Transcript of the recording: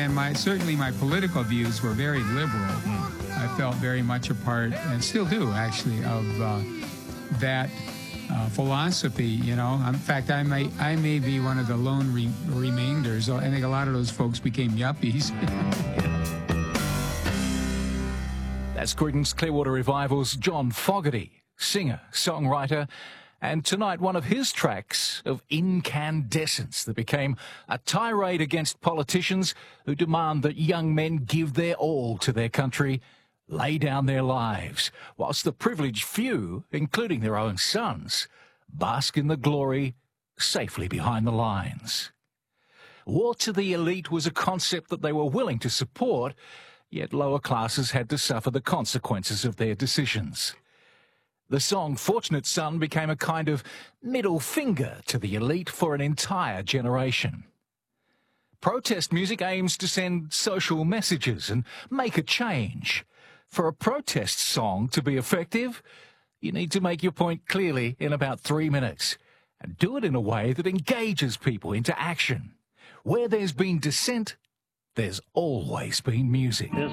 and certainly my political views were very liberal. I felt very much a part, and still do actually, of that philosophy. You know, in fact, I may be one of the lone remainders. I think a lot of those folks became yuppies. That's Creedence Clearwater Revival's John Fogerty, singer, songwriter, and tonight one of his tracks of Incandescence that became a tirade against politicians who demand that young men give their all to their country, lay down their lives, whilst the privileged few, including their own sons, bask in the glory safely behind the lines. War to the elite was a concept that they were willing to support, yet lower classes had to suffer the consequences of their decisions. The song Fortunate Son became a kind of middle finger to the elite for an entire generation. Protest music aims to send social messages and make a change. For a protest song to be effective, you need to make your point clearly in about 3 minutes and do it in a way that engages people into action. Where there's been dissent, there's always been music.